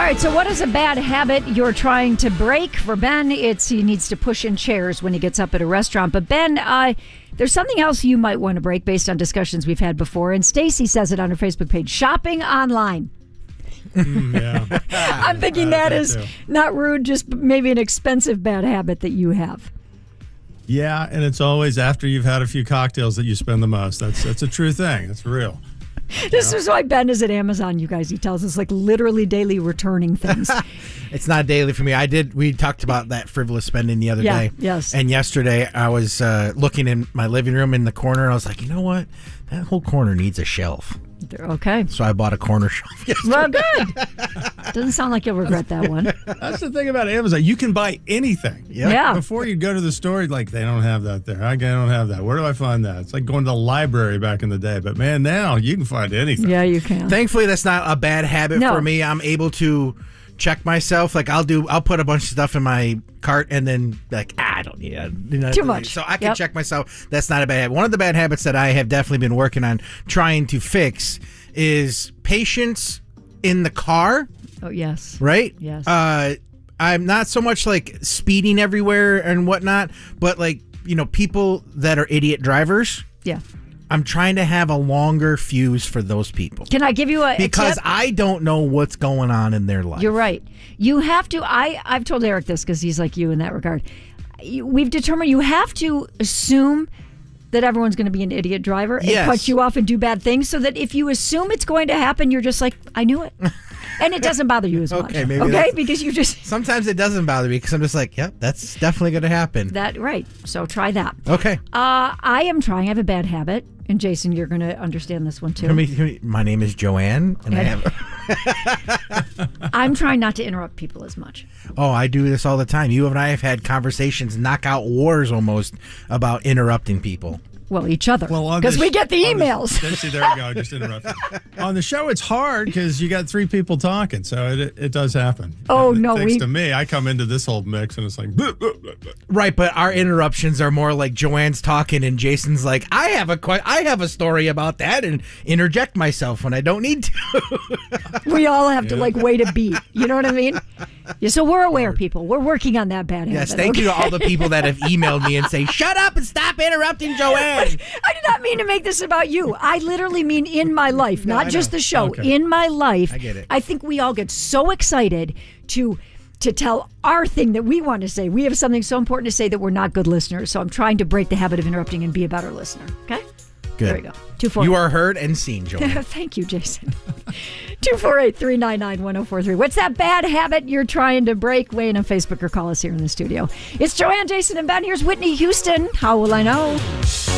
right, so what is a bad habit you're trying to break? For Ben, it's he needs to push in chairs when he gets up at a restaurant. But Ben, there's something else you might want to break based on discussions we've had before. And Stacy says it on her Facebook page, shopping online. Yeah. I'm thinking that is not rude, just maybe an expensive bad habit that you have. Yeah, and it's always after you've had a few cocktails that you spend the most. That's a true thing. That's real. This is why Ben is at Amazon, you guys. He tells us like literally daily returning things. It's not daily for me. We talked about that frivolous spending the other day. Yes. And yesterday I was looking in my living room in the corner and I was like, you know what? That whole corner needs a shelf. Okay. So I bought a corner shelf yesterday. Well, good. Doesn't sound like you'll regret that one. That's the thing about Amazon. You can buy anything. Yep. Yeah. Before you go to the store, like, they don't have that there. I don't have that. Where do I find that? It's like going to the library back in the day. But, man, now you can find anything. Yeah, you can. Thankfully, that's not a bad habit for me. I'm able to check myself. Like, I'll put a bunch of stuff in my cart and then, like, I don't need it. Too much. So I can check myself. That's not a bad habit. One of the bad habits that I have definitely been working on trying to fix is patience in the car. Oh, yes. Right? Yes. I'm not so much like speeding everywhere and whatnot, but like, people that are idiot drivers. Yeah. I'm trying to have a longer fuse for those people. Can I give you a Because tip? I don't know what's going on in their life. You're right. You have to, I've told Eric this because he's like you in that regard. We've determined you have to assume that everyone's going to be an idiot driver and cut you off and do bad things, so that if you assume it's going to happen, you're just like, I knew it. And it doesn't bother you as much. Okay, because you just... Sometimes it doesn't bother me because I'm just like, yep, that's definitely going to happen. Right. So try that. Okay. I am trying. I have a bad habit. And Jason, you're going to understand this one too. My name is Joanne, and I have... I'm trying not to interrupt people as much. Oh, I do this all the time. You and I have had conversations, knockout wars almost, about interrupting people. Well, each other. Because we get the emails. See, there we go. Just interrupted. On the show, it's hard because you got three people talking, so it does happen. Oh, and no. Thanks to me, I come into this whole mix, and it's like... Blah, blah, blah, blah. Right, but our interruptions are more like Joanne's talking, and Jason's like, I have a story about that, and interject myself when I don't need to. We all have to, wait a beat. You know what I mean? Yeah, so we're aware, people. We're working on that bad habit. Yes, thank you to all the people that have emailed me and say, shut up and stop interrupting Joanne. I did not mean to make this about you. I literally mean in my life, not just the show. Okay. In my life, I get it. I think we all get so excited to tell our thing that we want to say. We have something so important to say that we're not good listeners. So I'm trying to break the habit of interrupting and be a better listener. Okay? Good. There we go. 248. You are heard and seen, Joanne. Thank you, Jason. 248-399-1043. What's that bad habit you're trying to break? Weigh in on Facebook or call us here in the studio. It's Joanne, Jason, and Ben. Here's Whitney Houston. How will I know?